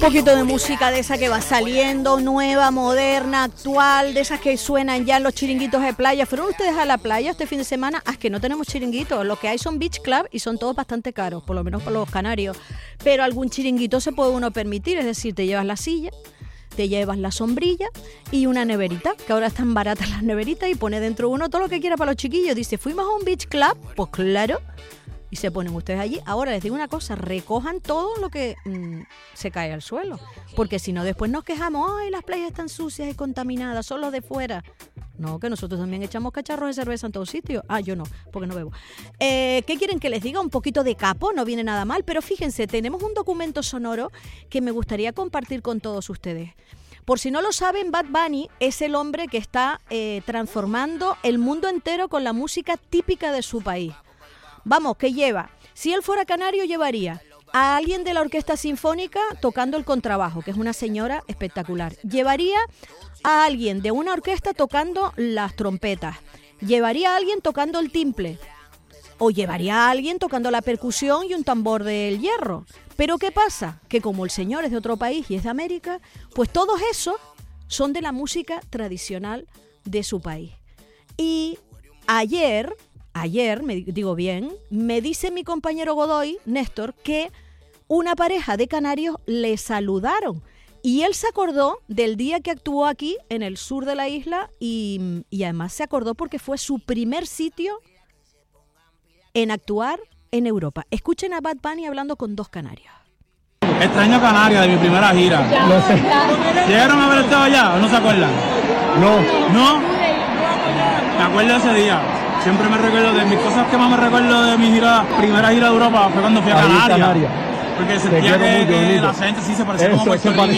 poquito de música de esa que va saliendo, nueva, moderna, actual, de esas que suenan ya en los chiringuitos de playa. ¿Fueron ustedes a la playa este fin de semana? Es que no tenemos chiringuitos, lo que hay son beach club y son todos bastante caros, por lo menos para los canarios. Pero algún chiringuito se puede uno permitir, es decir, te llevas la silla, te llevas la sombrilla y una neverita, que ahora están baratas las neveritas, y pone dentro uno todo lo que quiera para los chiquillos. Dice, ¿fuimos a un beach club? Pues claro. Y se ponen ustedes allí. Ahora les digo una cosa, recojan todo lo que se cae al suelo. Porque si no, después nos quejamos, ay, las playas están sucias y contaminadas, son los de fuera. No, que nosotros también echamos cacharros de cerveza en todos sitios. Ah, yo no, porque no bebo. ¿Qué quieren que les diga? Un poquito de capo, no viene nada mal. Pero fíjense, tenemos un documento sonoro que me gustaría compartir con todos ustedes. Por si no lo saben, Bad Bunny es el hombre que está transformando el mundo entero con la música típica de su país. Vamos, que lleva, si él fuera canario, llevaría a alguien de la orquesta sinfónica tocando el contrabajo, que es una señora espectacular. Llevaría a alguien de una orquesta tocando las trompetas. Llevaría a alguien tocando el timple. O llevaría a alguien tocando la percusión y un tambor del hierro. Pero ¿qué pasa? Que como el señor es de otro país y es de América, pues todos esos son de la música tradicional de su país. Y ayer, me dice mi compañero Godoy, Néstor, que una pareja de canarios le saludaron. Y él se acordó del día que actuó aquí, en el sur de la isla, y además se acordó porque fue su primer sitio en actuar en Europa. Escuchen a Bad Bunny hablando con dos canarios. Extraño Canarias de mi primera gira. No sé. ¿Llegaron a haber estado allá o no se acuerdan? ¿No? Me acuerdo de ese día. Siempre me recuerdo de mis cosas que más me recuerdo de mi primera gira de Europa fue cuando fui a Canarias. Porque sentía que la gente sí se parecía como Puerto Rico.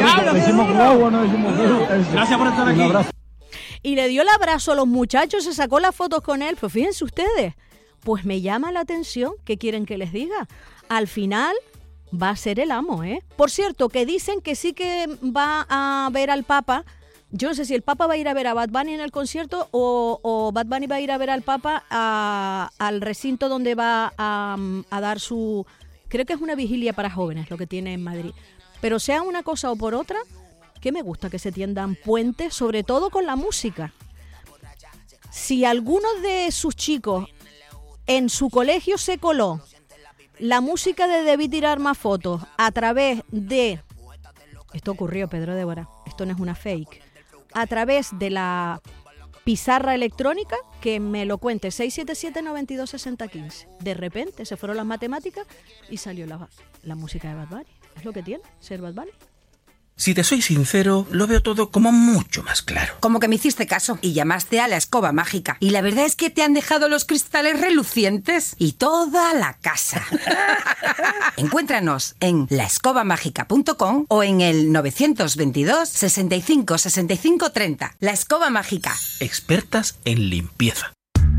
Gracias por estar aquí. Y le dio el abrazo a los muchachos, se sacó las fotos con él. Pues fíjense ustedes, pues me llama la atención. ¿Qué quieren que les diga? Al final va a ser el amo, ¿eh? Por cierto, que dicen que sí que va a ver al Papa. Yo no sé si el Papa va a ir a ver a Bad Bunny en el concierto o Bad Bunny va a ir a ver al Papa al recinto donde va a dar su... Creo que es una vigilia para jóvenes lo que tiene en Madrid. Pero sea una cosa o por otra, que me gusta que se tiendan puentes, sobre todo con la música. Si alguno de sus chicos en su colegio se coló la música de Debí tirar más fotos a través de... Esto ocurrió, Pedro Débora, esto no es una fake. A través de la pizarra electrónica, que me lo cuente, 677-926015. De repente se fueron las matemáticas y salió la música de Bad Bunny. Es lo que tiene ser Bad Bunny. Si te soy sincero, lo veo todo como mucho más claro. Como que me hiciste caso y llamaste a la escoba mágica. Y la verdad es que te han dejado los cristales relucientes y toda la casa. Encuéntranos en laescobamágica.com o en el 922 65 65 30. La Escoba Mágica. Expertas en limpieza.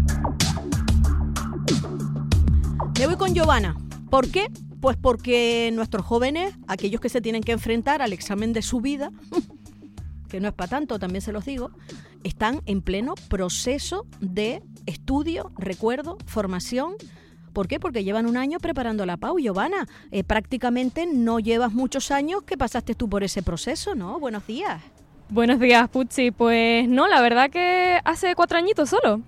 Me voy con Giovanna. ¿Por qué? Pues porque nuestros jóvenes, aquellos que se tienen que enfrentar al examen de su vida, que no es para tanto, también se los digo, están en pleno proceso de estudio, recuerdo, formación. ¿Por qué? Porque llevan un año preparando la PAU. Giovanna, prácticamente no llevas muchos años que pasaste tú por ese proceso, ¿no? Buenos días. Buenos días, Pucci. Pues no, la verdad que hace 4 añitos solo.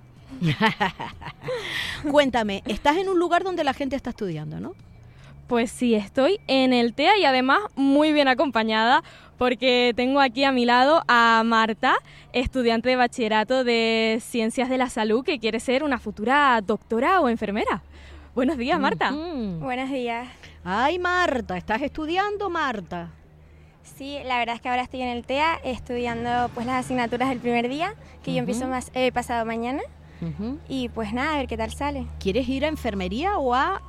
Cuéntame, estás en un lugar donde la gente está estudiando, ¿no? Pues sí, estoy en el TEA y además muy bien acompañada porque tengo aquí a mi lado a Marta, estudiante de bachillerato de Ciencias de la Salud que quiere ser una futura doctora o enfermera. Buenos días, Marta. Buenos días. Ay, Marta, ¿estás estudiando, Marta? Sí, la verdad es que ahora estoy en el TEA estudiando pues las asignaturas del primer día, que yo empiezo pasado mañana. Y pues nada, a ver qué tal sale. ¿Quieres ir a enfermería o a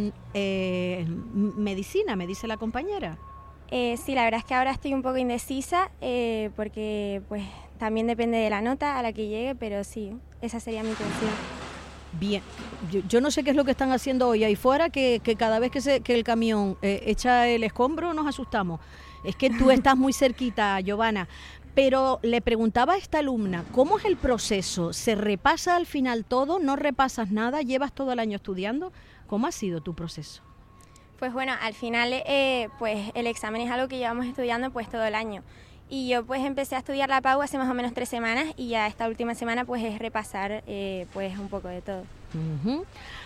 medicina, me dice la compañera? Sí, la verdad es que ahora estoy un poco indecisa porque pues también depende de la nota a la que llegue, pero sí, esa sería mi intención. Bien, yo no sé qué es lo que están haciendo hoy ahí fuera, que cada vez que el camión echa el escombro nos asustamos. Es que tú estás muy cerquita, Giovanna. Pero le preguntaba a esta alumna, ¿cómo es el proceso? ¿Se repasa al final todo? ¿No repasas nada? ¿Llevas todo el año estudiando? ¿Cómo ha sido tu proceso? Pues bueno, al final pues el examen es algo que llevamos estudiando pues todo el año. Y yo pues empecé a estudiar la PAU hace más o menos 3 semanas y ya esta última semana pues es repasar pues un poco de todo. Uh-huh.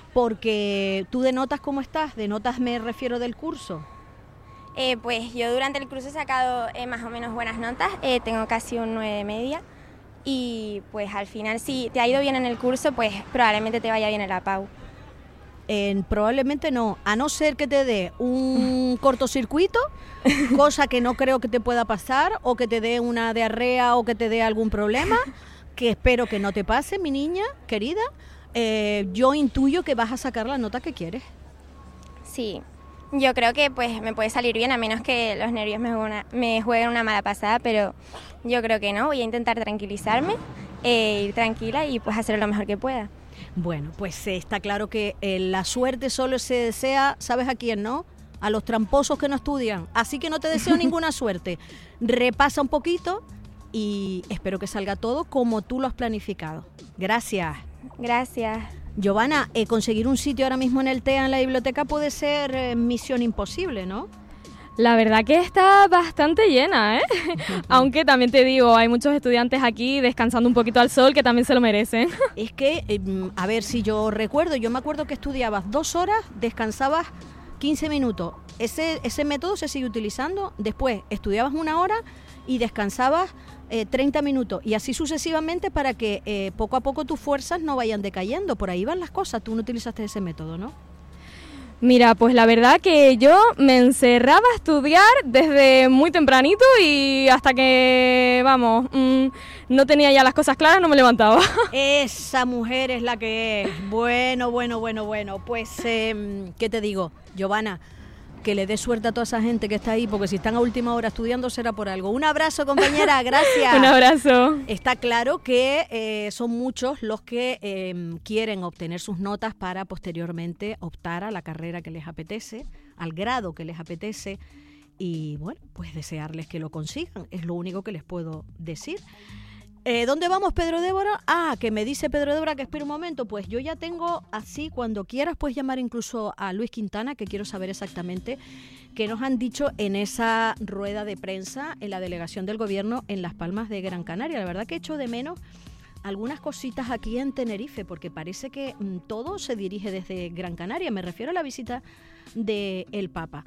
Porque tú de notas, ¿cómo estás? De notas me refiero del curso. Pues yo durante el curso he sacado más o menos buenas notas, tengo casi un 9 de media y pues al final si te ha ido bien en el curso pues probablemente te vaya bien en la PAU. Probablemente no, a no ser que te dé un cortocircuito, cosa que no creo que te pueda pasar, o que te dé una diarrea o que te dé algún problema, que espero que no te pase, mi niña querida. Yo intuyo que vas a sacar la nota que quieres. Sí, yo creo que pues me puede salir bien, a menos que los nervios me jueguen una mala pasada, pero yo creo que no, voy a intentar tranquilizarme, ir tranquila y pues hacer lo mejor que pueda. Bueno, pues está claro que la suerte solo se desea, ¿sabes a quién, no? A los tramposos que no estudian. Así que no te deseo ninguna suerte. Repasa un poquito y espero que salga todo como tú lo has planificado. Gracias. Gracias. Giovanna, conseguir un sitio ahora mismo en el TEA, en la biblioteca, puede ser misión imposible, ¿no? La verdad que está bastante llena, ¿eh? Aunque también te digo, hay muchos estudiantes aquí descansando un poquito al sol que también se lo merecen. Es que, a ver, si yo me acuerdo que estudiabas 2 horas, descansabas 15 minutos. Ese método se sigue utilizando. Después estudiabas 1 hora y descansabas 30 minutos. Y así sucesivamente para que poco a poco tus fuerzas no vayan decayendo. Por ahí van las cosas. Tú no utilizaste ese método, ¿no? Mira, pues la verdad que yo me encerraba a estudiar desde muy tempranito y hasta que, vamos, no tenía ya las cosas claras, no me levantaba. Esa mujer es la que es. Bueno. Pues, ¿qué te digo, Giovanna? Que le dé suerte a toda esa gente que está ahí, porque si están a última hora estudiando será por algo. Un abrazo, compañera, gracias. Un abrazo. Está claro que son muchos los que quieren obtener sus notas para posteriormente optar a la carrera que les apetece, al grado que les apetece, y bueno, pues desearles que lo consigan, es lo único que les puedo decir. ¿Dónde vamos, Pedro Débora? Que me dice Pedro Débora que espera un momento. Pues yo ya tengo así, cuando quieras puedes llamar incluso a Luis Quintana, que quiero saber exactamente qué nos han dicho en esa rueda de prensa en la delegación del gobierno en Las Palmas de Gran Canaria. La verdad que echo de menos algunas cositas aquí en Tenerife, porque parece que todo se dirige desde Gran Canaria. Me refiero a la visita del Papa.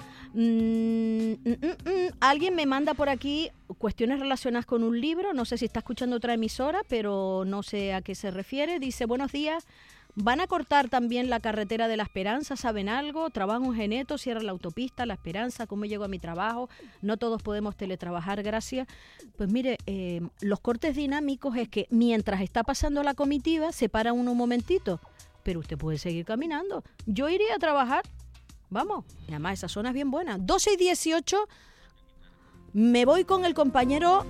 Alguien me manda por aquí cuestiones relacionadas con un libro, no sé si está escuchando otra emisora, pero no sé a qué se refiere. Dice, buenos días, ¿van a cortar también la carretera de La Esperanza? ¿Saben algo? Trabajo en Geneto, cierran la autopista La Esperanza, ¿cómo llego a mi trabajo? No todos podemos teletrabajar, gracias. Pues mire, los cortes dinámicos es que mientras está pasando la comitiva, se para uno un momentito, pero usted puede seguir caminando. Yo iría a trabajar. Vamos, y además esa zona es bien buena. 12:18, me voy con el compañero...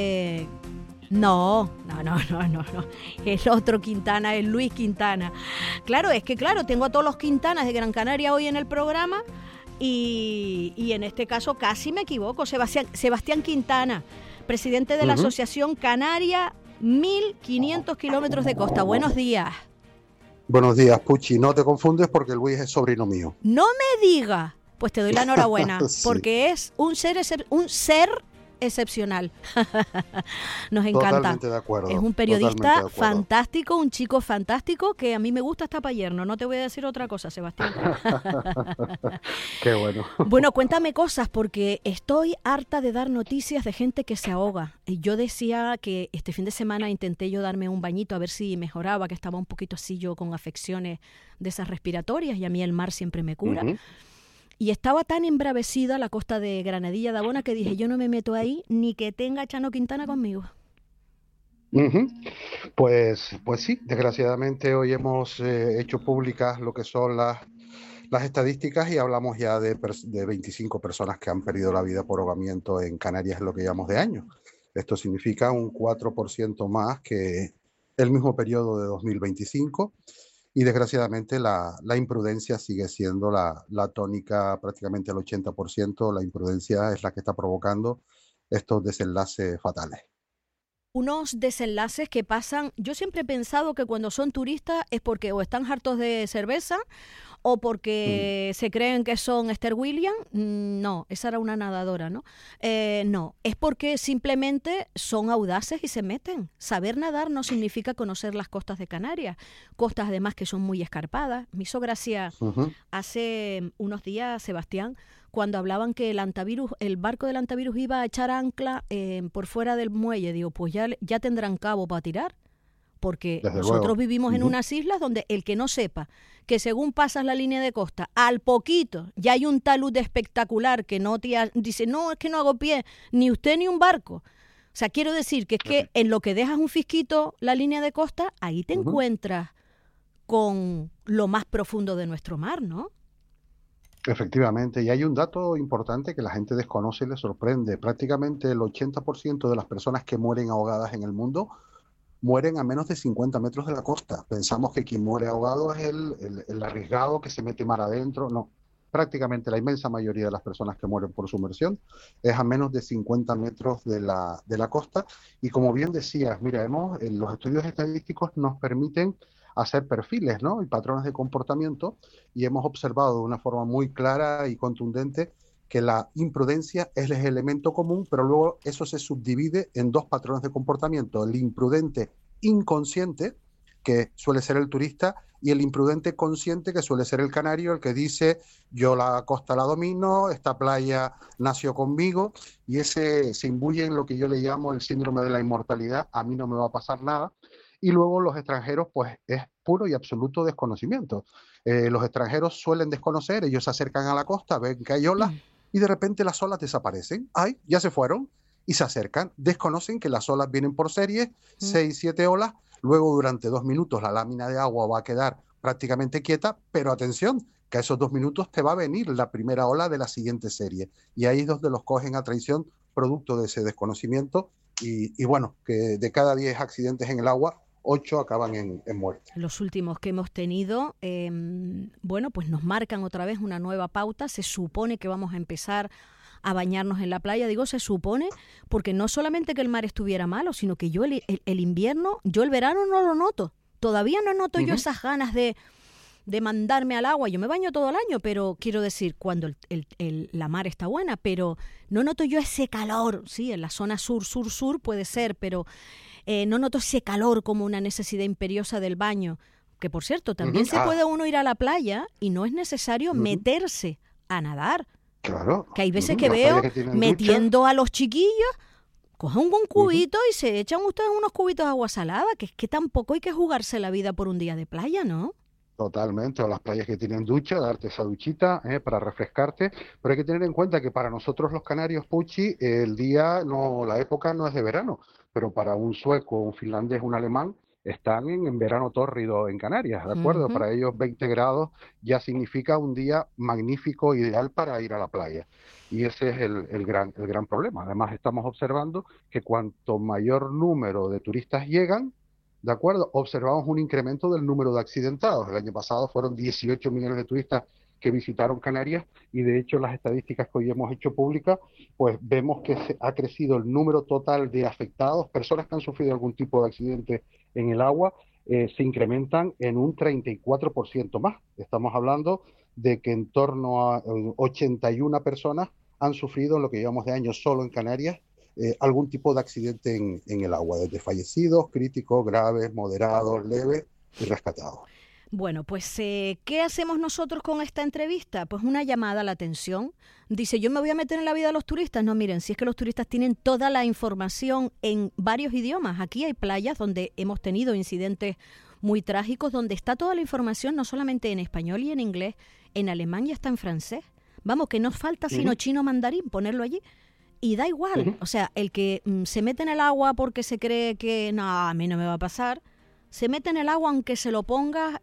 No. El otro Quintana, el Luis Quintana. Claro, tengo a todos los Quintanas de Gran Canaria hoy en el programa y en este caso casi me equivoco. Sebastián Quintana, presidente de la Asociación Canaria, 1.500 kilómetros de costa. Buenos días. Buenos días, Puchi. No te confundes porque Luis es sobrino mío. No me diga. Pues te doy la enhorabuena, sí. Porque es un ser excepcional. Nos encanta. Totalmente de acuerdo. Es un periodista fantástico, un chico fantástico que a mí me gusta hasta para yerno. No te voy a decir otra cosa, Sebastián. Qué bueno. Bueno, cuéntame cosas porque estoy harta de dar noticias de gente que se ahoga. Y yo decía que este fin de semana intenté yo darme un bañito a ver si mejoraba, que estaba un poquito así yo con afecciones de esas respiratorias y a mí el mar siempre me cura. Y estaba tan embravecida la costa de Granadilla de Abona que dije, yo no me meto ahí ni que tenga a Chano Quintana conmigo. Pues sí, desgraciadamente hoy hemos hecho públicas lo que son las estadísticas y hablamos ya de 25 personas que han perdido la vida por ahogamiento en Canarias en lo que llevamos de año. Esto significa un 4% más que el mismo periodo de 2025. Y desgraciadamente la imprudencia sigue siendo la tónica, prácticamente el 80%. La imprudencia es la que está provocando estos desenlaces fatales. Unos desenlaces que pasan, yo siempre he pensado que cuando son turistas es porque o están hartos de cerveza o porque se creen que son Esther Williams. No, esa era una nadadora, ¿no? No, es porque simplemente son audaces y se meten. Saber nadar no significa conocer las costas de Canarias, costas además que son muy escarpadas. Me hizo gracia hace unos días, Sebastián, cuando hablaban que el barco del antivirus iba a echar ancla por fuera del muelle. Digo, pues ya tendrán cabo para tirar. Porque desde nosotros luego vivimos en unas islas donde el que no sepa que según pasas la línea de costa, al poquito ya hay un talud espectacular que no te dice, no, es que no hago pie, ni usted ni un barco. O sea, quiero decir que es que en lo que dejas un fisquito la línea de costa, ahí te encuentras con lo más profundo de nuestro mar, ¿no? Efectivamente, y hay un dato importante que la gente desconoce y le sorprende. Prácticamente el 80% de las personas que mueren ahogadas en el mundo mueren a menos de 50 metros de la costa. Pensamos que quien muere ahogado es el arriesgado que se mete mar adentro. No, prácticamente la inmensa mayoría de las personas que mueren por sumersión es a menos de 50 metros de la costa. Y como bien decías, mira, los estudios estadísticos nos permiten hacer perfiles, ¿no? Y patrones de comportamiento, y hemos observado de una forma muy clara y contundente que la imprudencia es el elemento común, pero luego eso se subdivide en dos patrones de comportamiento: el imprudente inconsciente, que suele ser el turista, y el imprudente consciente, que suele ser el canario, el que dice, yo la costa la domino, esta playa nació conmigo, y ese se imbuye en lo que yo le llamo el síndrome de la inmortalidad, a mí no me va a pasar nada. Y luego los extranjeros, pues es puro y absoluto desconocimiento. Los extranjeros suelen desconocer, ellos se acercan a la costa, ven que hay olas, y de repente las olas desaparecen. ¡Ay, ya se fueron! Y se acercan. Desconocen que las olas vienen por series, 6, 7 olas. Luego, durante 2 minutos, la lámina de agua va a quedar prácticamente quieta. Pero atención, que a esos 2 minutos te va a venir la primera ola de la siguiente serie. Y ahí es donde los cogen a traición, producto de ese desconocimiento. Y bueno, que de cada 10 accidentes en el agua, 8 acaban en muerte. Los últimos que hemos tenido, bueno, pues nos marcan otra vez una nueva pauta. Se supone que vamos a empezar a bañarnos en la playa. Digo, se supone, porque no solamente que el mar estuviera malo, sino que yo el invierno, yo el verano no lo noto. Todavía no noto yo esas ganas de mandarme al agua. Yo me baño todo el año, pero quiero decir, cuando la mar está buena, pero no noto yo ese calor. Sí, en la zona sur puede ser, pero no noto ese calor como una necesidad imperiosa del baño. Que, por cierto, también se puede uno ir a la playa y no es necesario meterse a nadar. Claro. Que hay veces que veo metiendo ducha a los chiquillos, cogen un cubito y se echan ustedes unos cubitos de agua salada, que es que tampoco hay que jugarse la vida por un día de playa, ¿no? Totalmente, o las playas que tienen ducha, darte esa duchita para refrescarte, pero hay que tener en cuenta que para nosotros los canarios, Puchi, la época no es de verano, pero para un sueco, un finlandés, un alemán, están en verano tórrido en Canarias, ¿de acuerdo? Para ellos 20 grados ya significa un día magnífico, ideal para ir a la playa. Y ese es el gran problema. Además, estamos observando que cuanto mayor número de turistas llegan, ¿de acuerdo? Observamos un incremento del número de accidentados. El año pasado fueron 18 millones de turistas que visitaron Canarias, y de hecho las estadísticas que hoy hemos hecho públicas, pues vemos que ha crecido el número total de afectados, personas que han sufrido algún tipo de accidente en el agua, se incrementan en un 34% más. Estamos hablando de que en torno a 81 personas han sufrido en lo que llevamos de año solo en Canarias algún tipo de accidente en el agua, desde fallecidos, críticos, graves, moderados, leves y rescatados. Bueno, pues ¿qué hacemos nosotros con esta entrevista? Pues una llamada a la atención. Dice, yo me voy a meter en la vida de los turistas. No, miren, si es que los turistas tienen toda la información en varios idiomas. Aquí hay playas donde hemos tenido incidentes muy trágicos, donde está toda la información, no solamente en español y en inglés, en alemán y hasta en francés. Vamos, que no falta sino chino mandarín, ponerlo allí. Y da igual, o sea, el que se mete en el agua porque se cree que no, a mí no me va a pasar, se mete en el agua aunque se lo ponga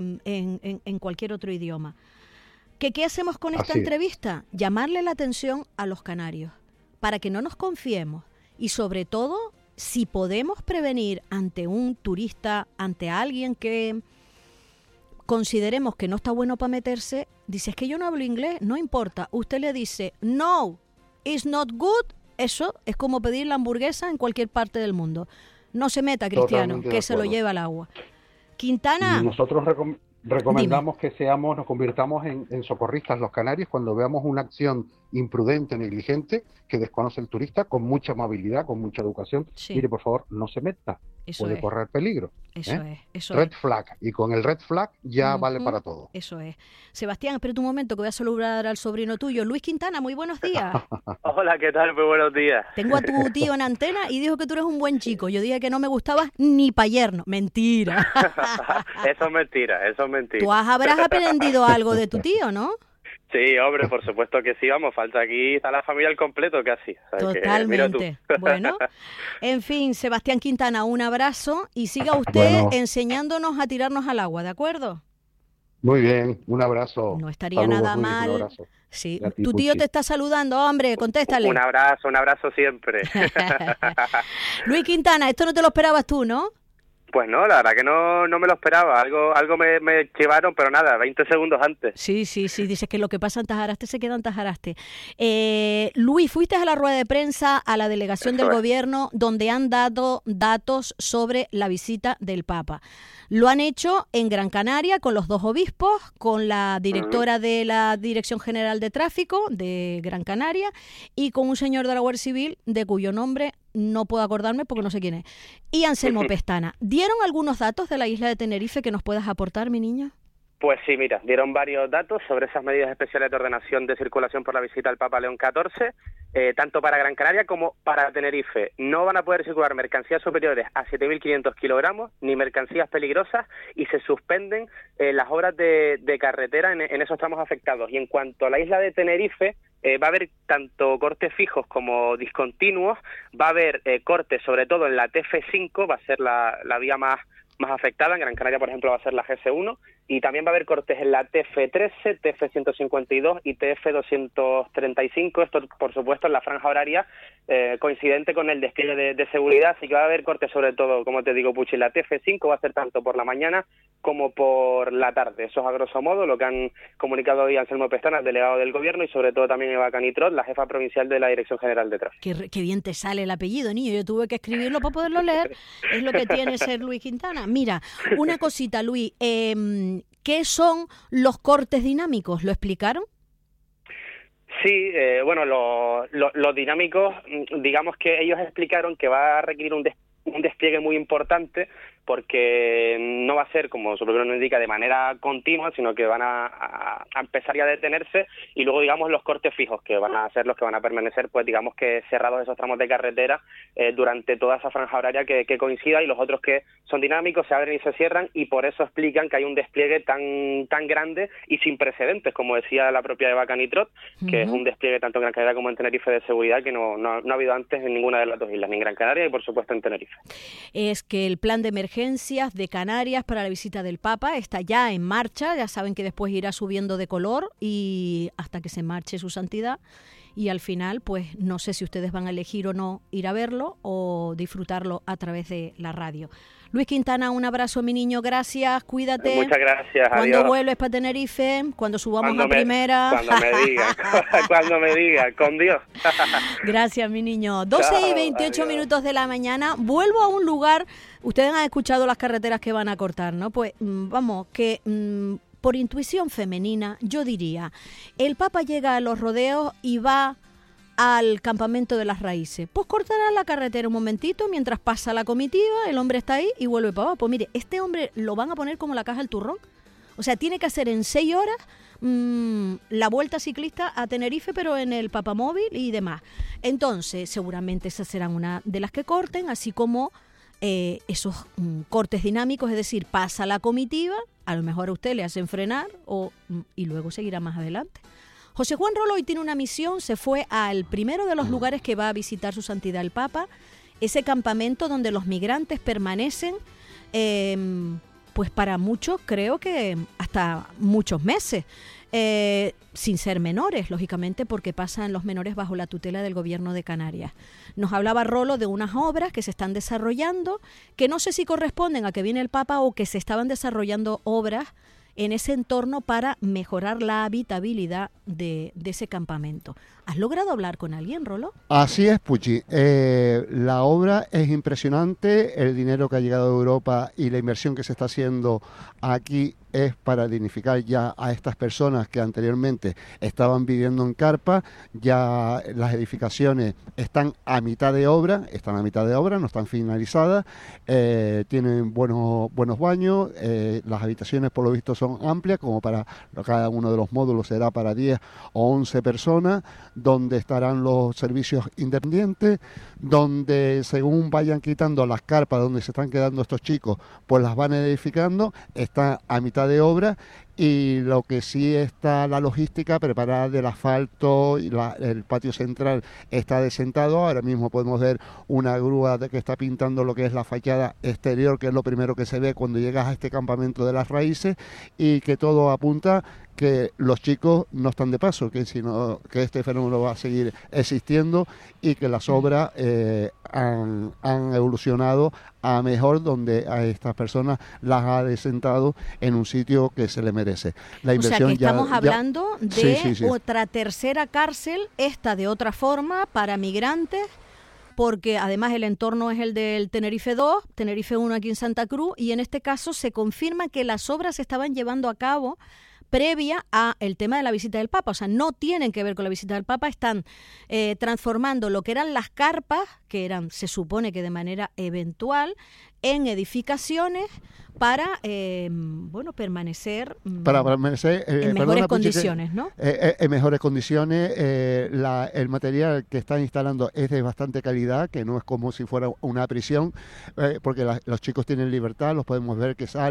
en cualquier otro idioma. ¿Qué hacemos con esta entrevista? Llamarle la atención a los canarios para que no nos confiemos y sobre todo si podemos prevenir ante un turista, ante alguien que consideremos que no está bueno para meterse, dice, es que yo no hablo inglés, no importa, usted le dice, no, it's not good, eso es como pedir la hamburguesa en cualquier parte del mundo. No se meta, Cristiano, que se lo lleva al agua. Quintana, Recomendamos que nos convirtamos en socorristas los canarios cuando veamos una acción imprudente, negligente, que desconoce el turista, con mucha amabilidad, con mucha educación. Sí. Mire, por favor, no se meta, puede correr peligro. Eso red es. flag, y con el red flag ya vale para todo. Eso es. Sebastián, espera un momento que voy a saludar al sobrino tuyo, Luis Quintana, muy buenos días. Hola, ¿qué tal? Muy buenos días. Tengo a tu tío en antena y dijo que tú eres un buen chico. Yo dije que no me gustabas ni pa' yerno. Mentira. Eso es mentira. Tú habrás aprendido algo de tu tío, ¿no? Sí, hombre, por supuesto que sí, vamos, falta aquí, está la familia al completo casi. Totalmente. Bueno, en fin, Sebastián Quintana, un abrazo y siga usted enseñándonos a tirarnos al agua, ¿de acuerdo? Muy bien, un abrazo. No estaría nada mal. Un abrazo. Sí, tu tío te está saludando, hombre, contéstale. Un abrazo siempre. Luis Quintana, esto no te lo esperabas tú, ¿no? Pues no, la verdad que no me lo esperaba. Algo me llevaron, pero nada, 20 segundos antes. Sí, dices que lo que pasa en Tajaraste se queda en Tajaraste. Luis, fuiste a la rueda de prensa a la delegación del gobierno donde han dado datos sobre la visita del Papa. Lo han hecho en Gran Canaria con los 2 obispos, con la directora de la Dirección General de Tráfico de Gran Canaria y con un señor de la Guardia Civil de cuyo nombre no puedo acordarme porque no sé quién es. Y Anselmo Pestana. ¿Dieron algunos datos de la isla de Tenerife que nos puedas aportar, mi niño? Pues sí, mira, dieron varios datos sobre esas medidas especiales de ordenación de circulación por la visita al Papa León XIV, tanto para Gran Canaria como para Tenerife. No van a poder circular mercancías superiores a 7.500 kilogramos, ni mercancías peligrosas, y se suspenden las obras de carretera en esos tramos afectados. Y en cuanto a la isla de Tenerife, va a haber tanto cortes fijos como discontinuos, va a haber cortes sobre todo en la TF5, va a ser la vía más afectada. En Gran Canaria, por ejemplo, va a ser la GS1, y también va a haber cortes en la TF13, TF152 y TF235, esto por supuesto en la franja horaria coincidente con el despliegue de seguridad, así que va a haber cortes sobre todo, como te digo, Puchi, la TF5 va a ser tanto por la mañana como por la tarde. Eso es a grosso modo lo que han comunicado hoy Anselmo Pestana, el delegado del gobierno, y sobre todo también Eva Canitrot, la jefa provincial de la Dirección General de Tráfico. Qué bien te sale el apellido, niño, yo tuve que escribirlo para poderlo leer, es lo que tiene ser Luis Quintana. Mira, una cosita, Luis, ¿qué son los cortes dinámicos? ¿Lo explicaron? Sí, bueno, los dinámicos, digamos que ellos explicaron que va a requerir un despliegue muy importante, porque no va a ser, como su propio nombre indica, de manera continua, sino que van a empezar ya a detenerse, y luego, digamos, los cortes fijos, que van a ser los que van a permanecer, pues digamos que cerrados esos tramos de carretera durante toda esa franja horaria que coincida, y los otros que son dinámicos se abren y se cierran, y por eso explican que hay un despliegue tan grande y sin precedentes, como decía la propia Eva Canitrot, que es un despliegue tanto en Gran Canaria como en Tenerife de seguridad que no ha habido antes en ninguna de las dos islas, ni en Gran Canaria y por supuesto en Tenerife. Es que el plan de emergencias de Canarias para la visita del Papa está ya en marcha, ya saben que después irá subiendo de color y hasta que se marche su santidad, y al final pues no sé si ustedes van a elegir o no ir a verlo o disfrutarlo a través de la radio. Luis Quintana, un abrazo, mi niño, gracias, cuídate. Muchas gracias, Cuando adiós. vuelves para Tenerife, cuando subamos a primera. Cuando me digan, con Dios. Gracias, mi niño. 12 y 28 minutos de la mañana, vuelvo a un lugar, ustedes han escuchado las carreteras que van a cortar, ¿no? Pues vamos, que por intuición femenina, yo diría, el Papa llega a los rodeos y va al campamento de las raíces. Pues cortará la carretera un momentito mientras pasa la comitiva, el hombre está ahí y vuelve para abajo. Pues mire, este hombre lo van a poner como la caja del turrón. O sea, tiene que hacer en 6 horas la vuelta ciclista a Tenerife, pero en el papamóvil y demás. Entonces, seguramente esas serán una de las que corten, así como esos cortes dinámicos, es decir, pasa la comitiva, a lo mejor a usted le hacen frenar y luego seguirá más adelante. José Juan Rolo hoy tiene una misión, se fue al primero de los lugares que va a visitar su santidad el Papa, ese campamento donde los migrantes permanecen, pues para muchos creo que hasta muchos meses, sin ser menores, lógicamente, porque pasan los menores bajo la tutela del gobierno de Canarias. Nos hablaba Rolo de unas obras que se están desarrollando, que no sé si corresponden a que viene el Papa o que se estaban desarrollando obras en ese entorno para mejorar la habitabilidad de ese campamento. ¿Has logrado hablar con alguien, Rolo? Así es, Puchi. La obra es impresionante, el dinero que ha llegado de Europa y la inversión que se está haciendo aquí es para dignificar ya a estas personas que anteriormente estaban viviendo en carpa. Ya las edificaciones están a mitad de obra, no están finalizadas, tienen buenos baños, las habitaciones por lo visto son amplias, como para cada uno de los módulos será para 10 o 11 personas, donde estarán los servicios independientes, donde según vayan quitando las carpas donde se están quedando estos chicos, pues las van edificando, está a mitad de obra. Y lo que sí está la logística preparada del asfalto y el patio central está desentado. Ahora mismo podemos ver una grúa que está pintando lo que es la fachada exterior, que es lo primero que se ve cuando llegas a este campamento de las raíces, y que todo apunta que los chicos no están de paso, que este fenómeno va a seguir existiendo y que las obras han evolucionado a mejor, donde a estas personas las ha desentado en un sitio que se le merece. La inversión, o sea que estamos hablando de sí. otra tercera cárcel, esta de otra forma, para migrantes, porque además el entorno es el del Tenerife 2, Tenerife 1 aquí en Santa Cruz, y en este caso se confirma que las obras se estaban llevando a cabo previa a el tema de la visita del Papa, o sea, no tienen que ver con la visita del Papa, están transformando lo que eran las carpas, que eran, se supone que de manera eventual, en edificaciones para permanecer en mejores condiciones, ¿no? En mejores condiciones. El material que están instalando es de bastante calidad, que no es como si fuera una prisión, porque los chicos tienen libertad, los podemos ver que salen